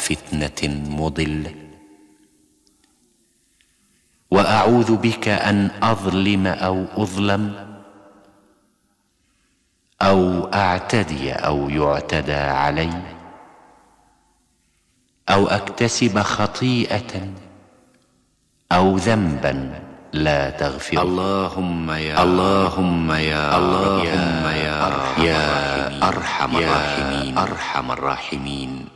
فتنة مضلة، وأعوذ بك أن أظلم أو أظلم، أو أعتدي أو يعتدى علي، أو أكتسب خطيئة أو ذنبا لا تغفره. اللهم يا اللهم يا اللهم يا أرحم الراحمين.